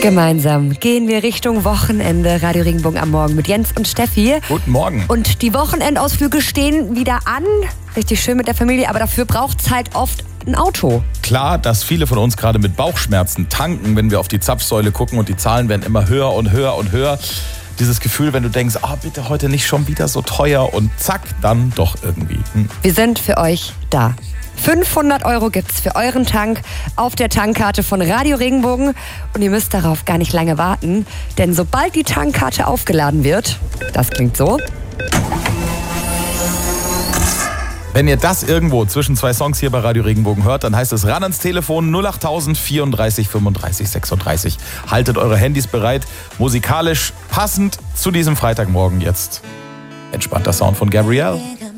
Gemeinsam gehen wir Richtung Wochenende. Radio Regenbogen am Morgen mit Jens und Steffi. Guten Morgen. Und die Wochenendausflüge stehen wieder an. Richtig schön mit der Familie, aber dafür braucht es halt oft ein Auto. Klar, dass viele von uns gerade mit Bauchschmerzen tanken, wenn wir auf die Zapfsäule gucken und die Zahlen werden immer höher und höher und höher. Dieses Gefühl, wenn du denkst, bitte heute nicht schon wieder so teuer und zack, dann doch irgendwie. Wir sind für euch da. 500 € gibt's für euren Tank auf der Tankkarte von Radio Regenbogen. Und ihr müsst darauf gar nicht lange warten, denn sobald die Tankkarte aufgeladen wird, das klingt so. Wenn ihr das irgendwo zwischen zwei Songs hier bei Radio Regenbogen hört, dann heißt es ran ans Telefon 08000 34 35 36. Haltet eure Handys bereit, musikalisch passend zu diesem Freitagmorgen jetzt. Entspannter Sound von Gabrielle.